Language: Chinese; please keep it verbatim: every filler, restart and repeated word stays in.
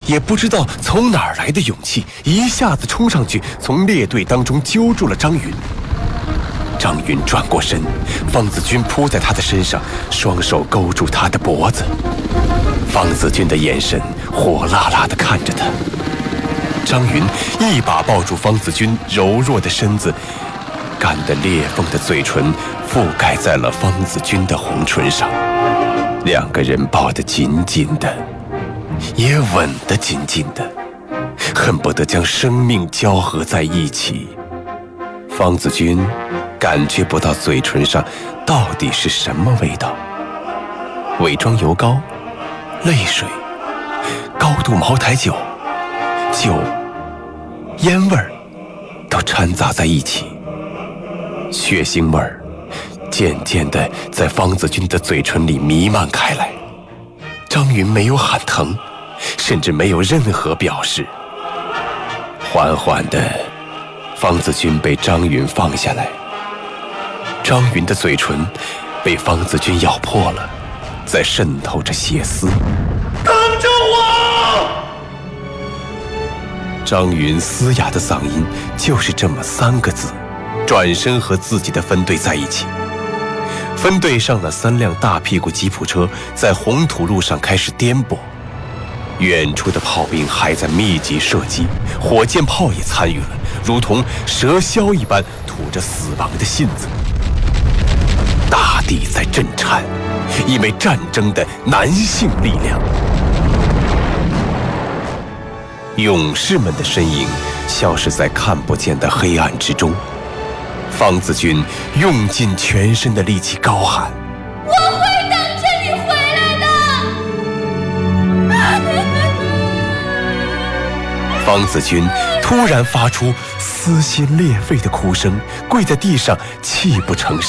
也不知道从哪儿来的勇气，一下子冲上去，从列队当中揪住了张云。张云转过身，方子军扑在他的身上，双手勾住他的脖子。方子军的眼神火辣辣地看着他。张云一把抱住方子军柔弱的身子，干得裂缝的嘴唇覆盖在了方子军的红唇上。两个人抱得紧紧的，也吻得紧紧的，恨不得将生命交合在一起。方子军感觉不到嘴唇上到底是什么味道，伪装油膏、泪水、高度茅台酒、酒、烟味儿都掺杂在一起，血腥味儿渐渐地在方子军的嘴唇里弥漫开来。张云没有喊疼，甚至没有任何表示。缓缓地，方子军被张云放下来，张云的嘴唇被方子军咬破了，在渗透着血丝。 等着我！ 张云嘶哑的嗓音就是这么三个字，转身和自己的分队在一起。分队上了三辆大屁股吉普车，在红土路上开始颠簸。远处的炮兵还在密集射击，火箭炮也参与了，如同蛇枭一般吐着死亡的信子。大地在震颤，因为战争的男性力量。勇士们的身影消失在看不见的黑暗之中。方子军用尽全身的力气高喊： 我会等着你回来的。 方子军突然发出撕心裂肺的哭声，跪在地上泣不成声。